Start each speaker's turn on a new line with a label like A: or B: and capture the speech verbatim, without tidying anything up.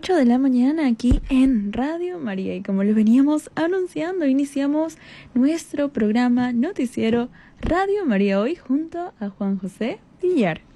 A: ocho de la mañana aquí en Radio María. Y como les veníamos anunciando, iniciamos nuestro programa noticiero Radio María hoy junto a Juan José Villar.